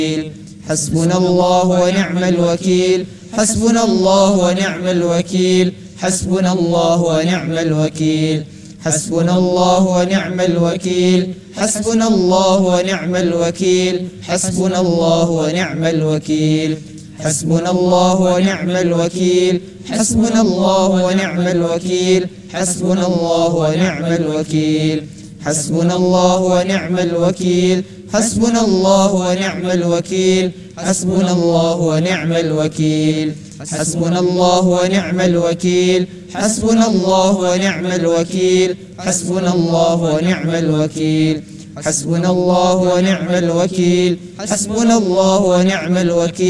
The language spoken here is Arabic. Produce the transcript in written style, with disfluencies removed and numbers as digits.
حسبنا الله ونعم الوكيل. حسبنا الله ونعم الوكيل. حسبنا الله ونعم الوكيل. حسبنا الله ونعم الوكيل. حسبنا الله ونعم الوكيل. حسبنا الله ونعم الوكيل. حسبنا الله ونعم الوكيل. حسبنا الله ونعم الوكيل. حسبنا الله ونعم الوكيل. حسبنا الله ونعم الوكيل. حسبنا الله ونعم الوكيل. حسبنا الله ونعم الوكيل. حسبنا الله ونعم الوكيل. حسبنا الله ونعم الوكيل. حسبنا الله ونعم الوكيل. حسبنا الله ونعم الوكيل. حسبنا الله ونعم الوكيل.